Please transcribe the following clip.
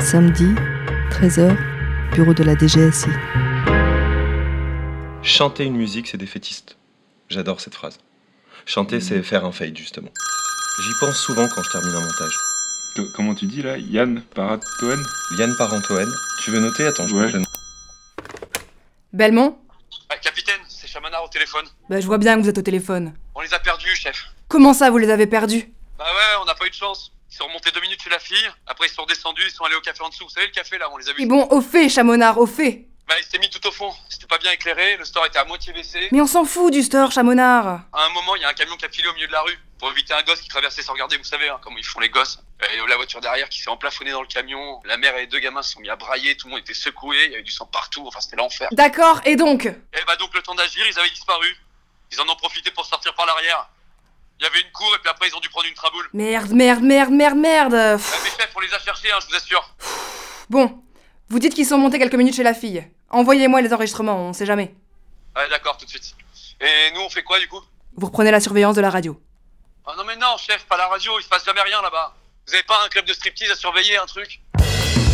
Samedi, 13h, bureau de la DGSI. Chanter une musique, c'est défaitiste. J'adore cette phrase. Chanter, c'est faire un fade, justement. J'y pense souvent quand je termine un montage. Comment tu dis là, Yann Paratoen? Yann Parentoen, tu veux noter? Attends, je Ouais. note le nom. Belmont ? Capitaine, c'est Chamonard au téléphone. Bah je vois bien que vous êtes au téléphone. On les a perdus, chef. Comment ça, vous les avez perdus ? Bah ouais, on n'a pas eu de chance. Ils sont remontés 2 minutes chez la fille, après ils sont descendus, ils sont allés au café en dessous. Vous savez le café là, on les a vus. Et bon, au fait, Chamonard, au fait. Bah ils s'étaient mis tout au fond, c'était pas bien éclairé, le store était à moitié baissé. Mais on s'en fout du store, Chamonard. À un moment, il y a un camion qui a filé au milieu de la rue, pour éviter un gosse qui traversait sans regarder, vous savez, hein, comment ils font les gosses. Et la voiture derrière qui s'est emplafonnée dans le camion, la mère et les 2 gamins se sont mis à brailler, tout le monde était secoué, il y avait du sang partout, enfin c'était l'enfer. D'accord, et donc ? Et bah donc le temps d'agir, ils avaient disparu. Ils en ont profité pour sortir par l'arrière. Il y avait une cour et puis après ils ont dû prendre une traboule. Merde. Mais chef, on les a cherchés, hein, je vous assure. Bon, vous dites qu'ils sont montés quelques minutes chez la fille. Envoyez-moi les enregistrements, on sait jamais. Ouais d'accord, tout de suite. Et nous on fait quoi du coup? Vous reprenez la surveillance de la radio. Ah non mais non chef, pas la radio, il se passe jamais rien là-bas. Vous avez pas un club de striptease à surveiller, un truc?